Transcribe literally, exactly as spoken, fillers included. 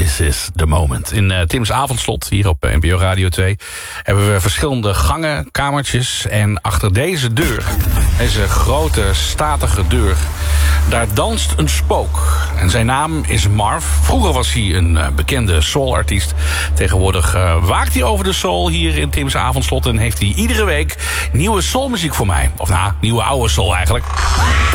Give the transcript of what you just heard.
This is the moment. In uh, Tim's avondslot, hier op uh, N P O Radio twee... hebben we verschillende gangen, kamertjes. En achter deze deur, deze grote, statige deur... daar danst een spook. En zijn naam is Marv. Vroeger was hij een uh, bekende soulartiest. Tegenwoordig uh, waakt hij over de soul hier in Tim's avondslot... en heeft hij iedere week nieuwe soulmuziek voor mij. Of nou, nieuwe oude soul eigenlijk.